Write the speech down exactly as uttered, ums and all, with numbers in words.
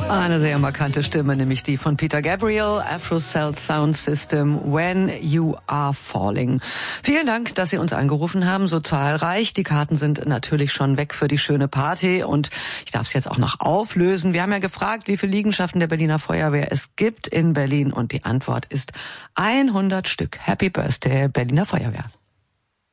Eine sehr markante Stimme, nämlich die von Peter Gabriel, Afro-Cell Sound System, When You Are Falling. Vielen Dank, dass Sie uns angerufen haben, so zahlreich. Die Karten sind natürlich schon weg für die schöne Party und ich darf es jetzt auch noch auflösen. Wir haben ja gefragt, wie viele Liegenschaften der Berliner Feuerwehr es gibt in Berlin und die Antwort ist hundert Stück. Happy Birthday, Berliner Feuerwehr.